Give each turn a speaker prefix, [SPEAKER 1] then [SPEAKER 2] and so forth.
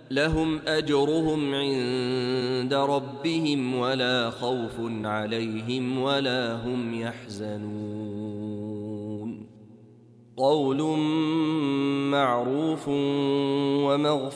[SPEAKER 1] لهم أجرهم عند ربهم ولا خوف عليهم ولا هم يحزنون. قول معروف ومغفرة